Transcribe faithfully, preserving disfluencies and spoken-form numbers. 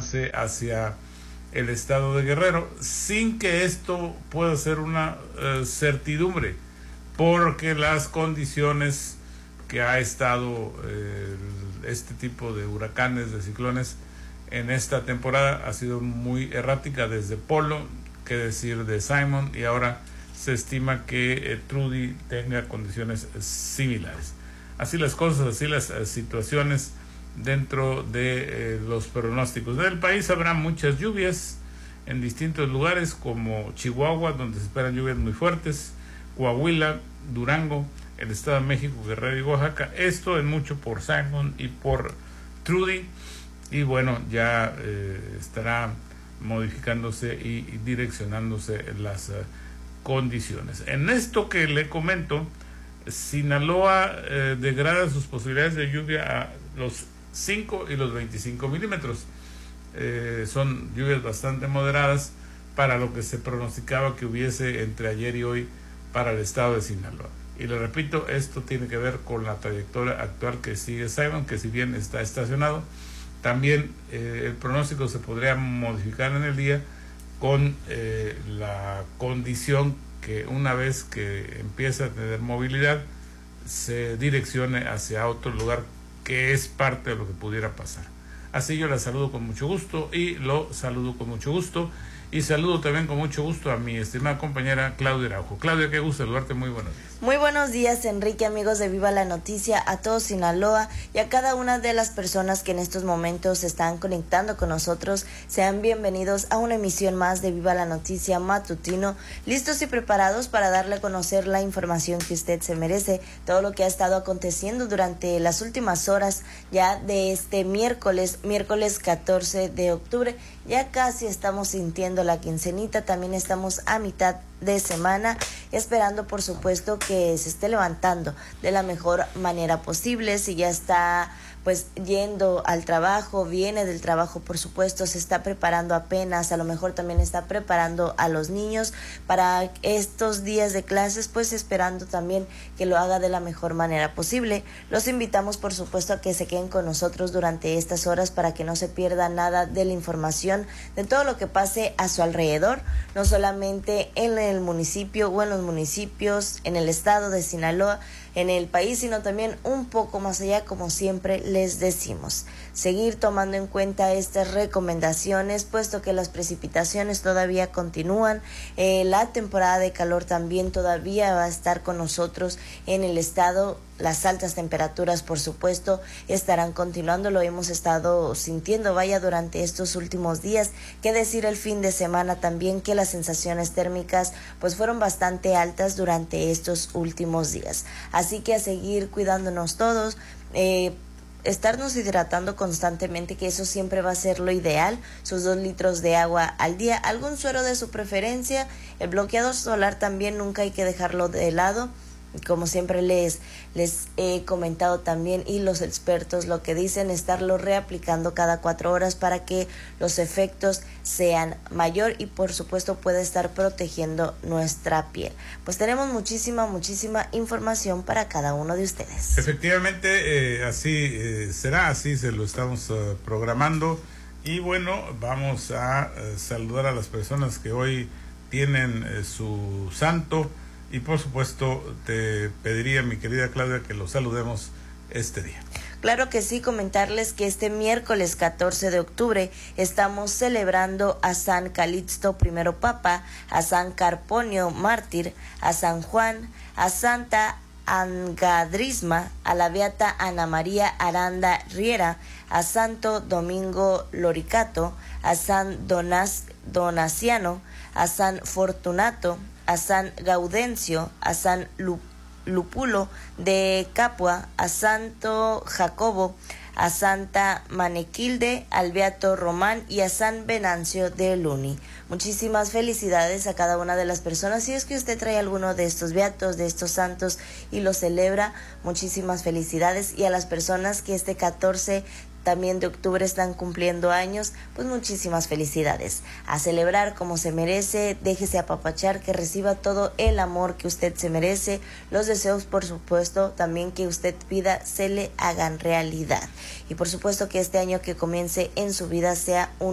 avance hacia el estado de Guerrero, sin que esto pueda ser una uh, certidumbre, porque las condiciones que ha estado eh, este tipo de huracanes, de ciclones en esta temporada ha sido muy errática, desde Polo, qué decir de Simon, y ahora se estima que eh, Trudy tenga condiciones similares. Así las cosas, así las eh, situaciones dentro de eh, los pronósticos del país. Habrá muchas lluvias en distintos lugares como Chihuahua, donde se esperan lluvias muy fuertes, Coahuila, Durango, el Estado de México, Guerrero y Oaxaca. Esto en mucho por Simon y por Trudy, y bueno, ya eh, estará modificándose y, y direccionándose las uh, condiciones. En esto que le comento, Sinaloa eh, degrada sus posibilidades de lluvia a los cinco y los veinticinco milímetros. Eh, son lluvias bastante moderadas para lo que se pronosticaba que hubiese entre ayer y hoy para el estado de Sinaloa. Y le repito, esto tiene que ver con la trayectoria actual que sigue Simon, que si bien está estacionado, también eh, el pronóstico se podría modificar en el día con eh, la condición que una vez que empiece a tener movilidad se direccione hacia otro lugar, que es parte de lo que pudiera pasar. Así yo la saludo con mucho gusto y lo saludo con mucho gusto. Y saludo también con mucho gusto a mi estimada compañera Claudia Araujo. Claudia, qué gusto saludarte, muy buenos días. Muy buenos días, Enrique, amigos de Viva la Noticia, a todo Sinaloa y a cada una de las personas que en estos momentos se están conectando con nosotros. Sean bienvenidos a una emisión más de Viva la Noticia matutino, listos y preparados para darle a conocer la información que usted se merece, todo lo que ha estado aconteciendo durante las últimas horas ya de este miércoles, miércoles catorce de octubre. Ya casi estamos sintiendo la quincenita, también estamos a mitad de semana, esperando por supuesto que se esté levantando de la mejor manera posible. Si ya está pues yendo al trabajo, viene del trabajo, por supuesto, se está preparando apenas, a lo mejor también está preparando a los niños para estos días de clases, pues esperando también que lo haga de la mejor manera posible. Los invitamos, por supuesto, a que se queden con nosotros durante estas horas para que no se pierda nada de la información, de todo lo que pase a su alrededor, no solamente en el municipio o en los municipios, en el estado de Sinaloa, en el país, sino también un poco más allá, como siempre les decimos. Seguir tomando en cuenta estas recomendaciones, puesto que las precipitaciones todavía continúan, eh, la temporada de calor también todavía va a estar con nosotros en el estado. Las altas temperaturas, por supuesto, estarán continuando, lo hemos estado sintiendo, vaya, durante estos últimos días. Qué decir el fin de semana también, que las sensaciones térmicas pues fueron bastante altas durante estos últimos días. Así que a seguir cuidándonos todos, eh, estarnos hidratando constantemente, que eso siempre va a ser lo ideal, sus dos litros de agua al día, algún suero de su preferencia, el bloqueador solar también nunca hay que dejarlo de lado. Como siempre les, les he comentado también, y los expertos lo que dicen, estarlo reaplicando cada cuatro horas para que los efectos sean mayor y por supuesto pueda estar protegiendo nuestra piel. Pues tenemos muchísima, muchísima información para cada uno de ustedes. Efectivamente, eh, así eh, será, así se lo estamos uh, programando. Y bueno, vamos a uh, saludar a las personas que hoy tienen uh, su santo. Y por supuesto te pediría, mi querida Claudia, que los saludemos este día. Claro que sí, comentarles que este miércoles catorce de octubre estamos celebrando a San Calixto primero Papa, a San Carponio Mártir, a San Juan, a Santa Angadrisma, a la Beata Ana María Aranda Riera, a Santo Domingo Loricato, a San Donas, Donaciano, a San Fortunato, a San Gaudencio, a San Lupulo de Capua, a Santo Jacobo, a Santa Manequilde, al Beato Román y a San Venancio de Luni. Muchísimas felicidades a cada una de las personas. Si es que usted trae alguno de estos beatos, de estos santos y lo celebra, muchísimas felicidades. Y a las personas que este catorce también de octubre están cumpliendo años, pues muchísimas felicidades. A celebrar como se merece, déjese apapachar, que reciba todo el amor que usted se merece. Los deseos, por supuesto, también que usted pida, se le hagan realidad. Y por supuesto que este año que comience en su vida sea un